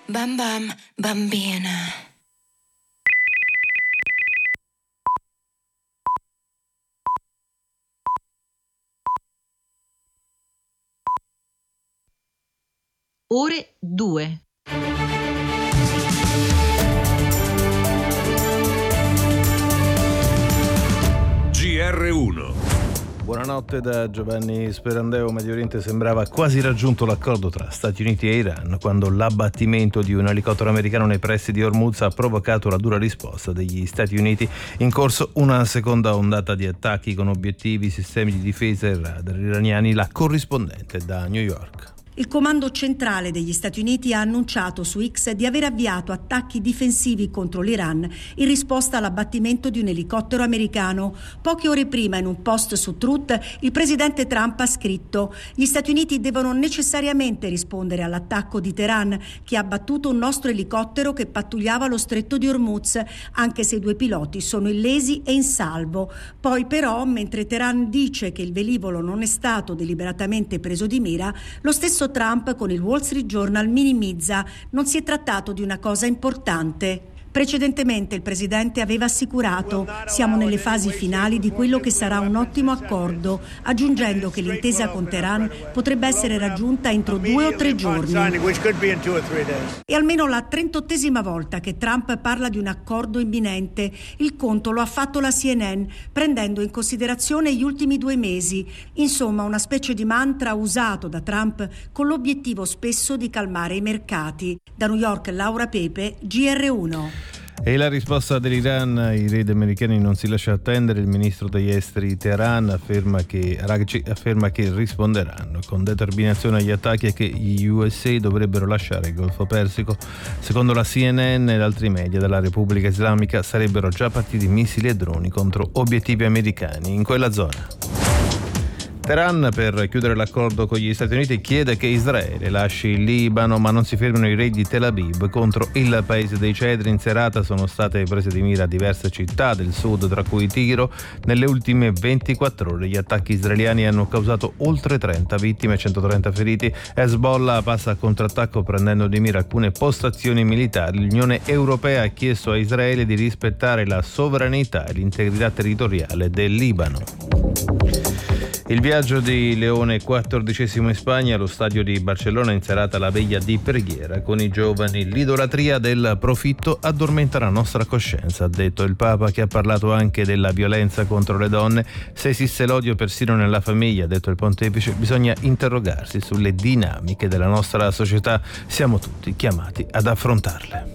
Bam bam, bambina. Ore 2. GR1. Buonanotte da Giovanni Sperandeo. Medio Oriente sembrava quasi raggiunto l'accordo tra Stati Uniti e Iran quando l'abbattimento di un elicottero americano nei pressi di Hormuz ha provocato la dura risposta degli Stati Uniti. In corso una seconda ondata di attacchi con obiettivi, sistemi di difesa e radar iraniani. La corrispondente da New York. Il comando centrale degli Stati Uniti ha annunciato su X di aver avviato attacchi difensivi contro l'Iran in risposta all'abbattimento di un elicottero americano. Poche ore prima, in un post su Truth, il presidente Trump ha scritto: gli Stati Uniti devono necessariamente rispondere all'attacco di Teheran, che ha abbattuto un nostro elicottero che pattugliava lo stretto di Hormuz, anche se i 2 piloti sono illesi e in salvo. Poi però, mentre Teheran dice che il velivolo non è stato deliberatamente preso di mira, lo stesso Trump con il Wall Street Journal minimizza: non si è trattato di una cosa importante. Precedentemente il presidente aveva assicurato: siamo nelle fasi finali di quello che sarà un ottimo accordo, aggiungendo che l'intesa con Teheran potrebbe essere raggiunta entro 2 o 3 giorni. È almeno la 38esima volta che Trump parla di un accordo imminente. Il conto lo ha fatto la CNN, prendendo in considerazione gli ultimi 2 mesi. Insomma, una specie di mantra usato da Trump con l'obiettivo spesso di calmare i mercati. Da New York, Laura Pepe, GR1. E la risposta dell'Iran: i raid americani non si lascia attendere. Il ministro degli esteri Teheran afferma che risponderanno con determinazione agli attacchi e che gli USA dovrebbero lasciare il Golfo Persico. Secondo la CNN ed altri media della Repubblica Islamica sarebbero già partiti missili e droni contro obiettivi americani in quella zona. Teheran, per chiudere l'accordo con gli Stati Uniti, chiede che Israele lasci il Libano, ma non si fermino i raid di Tel Aviv contro il paese dei cedri. In serata sono state prese di mira diverse città del sud, tra cui Tiro. Nelle ultime 24 ore gli attacchi israeliani hanno causato oltre 30 vittime e 130 feriti. Hezbollah passa a contrattacco prendendo di mira alcune postazioni militari. L'Unione Europea ha chiesto a Israele di rispettare la sovranità e l'integrità territoriale del Libano. Il viaggio di Leone XIV in Spagna, allo stadio di Barcellona, in serata la veglia di preghiera con i giovani. L'idolatria del profitto addormenta la nostra coscienza, ha detto il Papa, che ha parlato anche della violenza contro le donne. Se esiste l'odio persino nella famiglia, ha detto il pontefice, bisogna interrogarsi sulle dinamiche della nostra società. Siamo tutti chiamati ad affrontarle.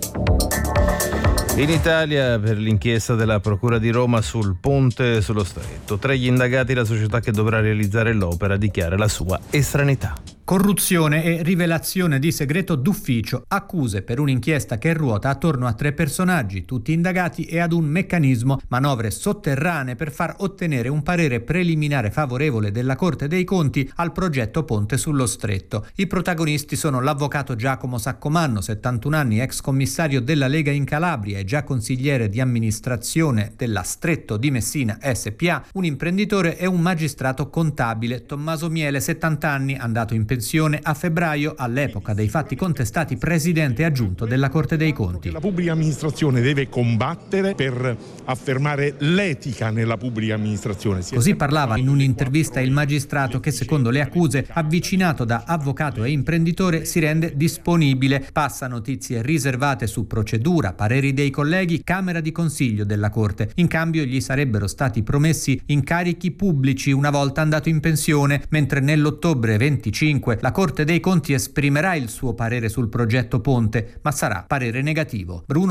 In Italia, per l'inchiesta della Procura di Roma sul ponte sullo Stretto, tra gli indagati la società che dovrà realizzare l'opera dichiara la sua estraneità. Corruzione e rivelazione di segreto d'ufficio, accuse per un'inchiesta che ruota attorno a 3 personaggi, tutti indagati, e ad un meccanismo, manovre sotterranee per far ottenere un parere preliminare favorevole della Corte dei Conti al progetto Ponte sullo Stretto. I protagonisti sono l'avvocato Giacomo Saccomanno, 71 anni, ex commissario della Lega in Calabria e già consigliere di amministrazione della Stretto di Messina SPA, un imprenditore e un magistrato contabile, Tommaso Miele, 70 anni, andato in pensione a febbraio, all'epoca dei fatti contestati presidente aggiunto della Corte dei Conti. La pubblica amministrazione deve combattere per affermare l'etica nella pubblica amministrazione. Così parlava in un'intervista il magistrato che, secondo le accuse, avvicinato da avvocato e imprenditore, si rende disponibile. Passa notizie riservate su procedura, pareri dei colleghi, Camera di Consiglio della Corte. In cambio gli sarebbero stati promessi incarichi pubblici una volta andato in pensione, mentre nell'ottobre 25 la Corte dei Conti esprimerà il suo parere sul progetto Ponte, ma sarà parere negativo. Bruno